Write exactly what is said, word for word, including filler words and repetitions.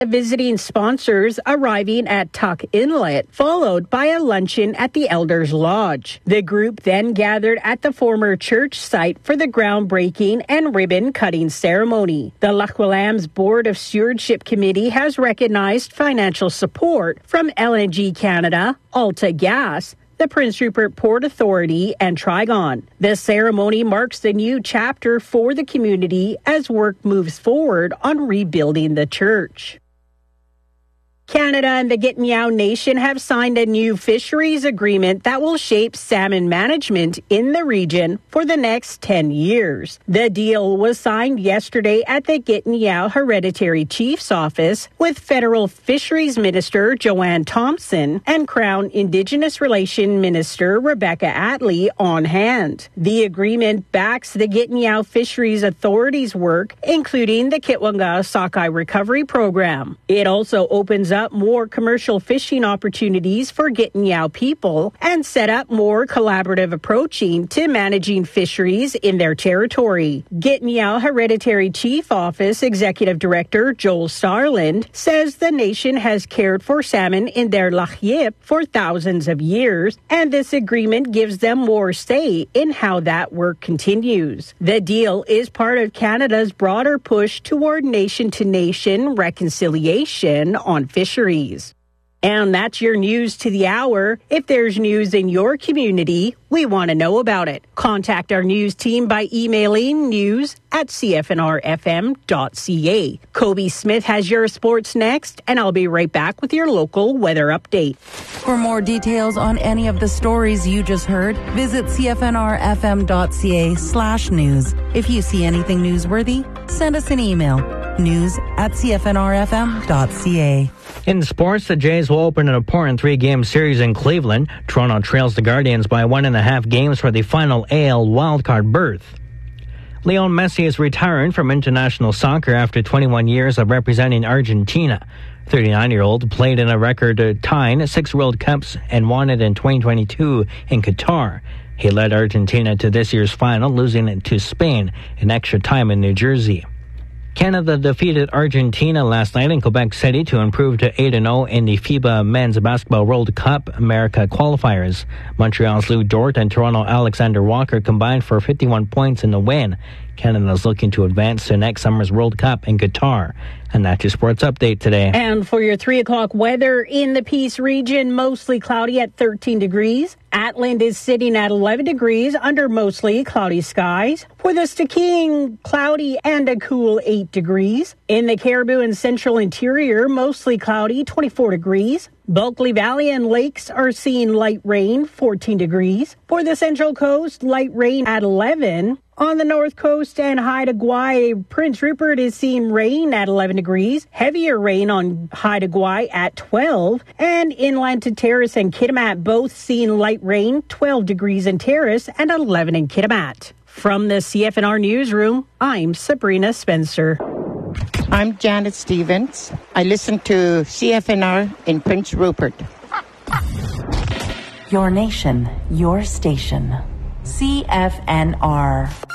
Visiting sponsors arriving at Tuck Inlet, followed by a luncheon at the Elders Lodge. The group then gathered at the former church site for the groundbreaking and ribbon-cutting ceremony. The Loch Willam's Board of Stewardship Committee has recognized financial support from L N G Canada, Alta Gas, the Prince Rupert Port Authority, and Trigon. The ceremony marks the new chapter for the community as work moves forward on rebuilding the church. Canada and the Gittineau Nation have signed a new fisheries agreement that will shape salmon management in the region for the next ten years. The deal was signed yesterday at the Gittineau Hereditary Chief's Office with Federal Fisheries Minister Joanne Thompson and Crown Indigenous Relations Minister Rebecca Attlee on hand. The agreement backs the Gittineau Fisheries Authority's work, including the Kitwanga Sockeye Recovery Program. It also opens up more commercial fishing opportunities for Gittineau people and set up more collaborative approaching to managing fisheries in their territory. Gittineau Hereditary Chief Office Executive Director Joel Starland says the nation has cared for salmon in their Loch Yip for thousands of years, and this agreement gives them more say in how that work continues. The deal is part of Canada's broader push toward nation-to-nation reconciliation on fisheries. And that's your news to the hour. If there's news in your community, we want to know about it. Contact our news team by emailing news at c f n r f m dot c a. Kobe Smith has your sports next, and I'll be right back with your local weather update. For more details on any of the stories you just heard, visit c f n r f m dot c a slash news. If you see anything newsworthy, send us an email. News at c f n r f m dot c a. In sports, the Jays will open an important three-game series in Cleveland. Toronto trails the Guardians by one and a half games for the final A L wildcard berth. Lionel Messi is retiring from international soccer after twenty-one years of representing Argentina. thirty-nine-year-old played in a record-tying six World Cups and won it in twenty twenty-two in Qatar. He led Argentina to this year's final, losing it to Spain in extra time in New Jersey. Canada defeated Argentina last night in Quebec City to improve to eight and oh in the FIBA Men's Basketball World Cup America qualifiers. Montreal's Lou Dort and Toronto Alexander Walker combined for fifty-one points in the win. Canada is looking to advance to next summer's World Cup in Qatar. And that's your sports update today. And for your three o'clock weather in the Peace region, mostly cloudy at thirteen degrees. Atland is sitting at eleven degrees under mostly cloudy skies. For the Stikine, cloudy and a cool eight degrees. In the Caribou and Central Interior, mostly cloudy, twenty-four degrees. Bulkley Valley and Lakes are seeing light rain, fourteen degrees. For the Central Coast, light rain at eleven. On the North Coast and Haida Gwaii, Prince Rupert is seeing rain at eleven degrees. Heavier rain on Haida Gwaii at twelve. And inland to Terrace and Kitimat both seeing light rain, twelve degrees in Terrace and eleven in Kitimat. From the C F N R Newsroom, I'm Sabrina Spencer. I'm Janet Stevens. I listen to C F N R in Prince Rupert. Your nation, your station. C F N R.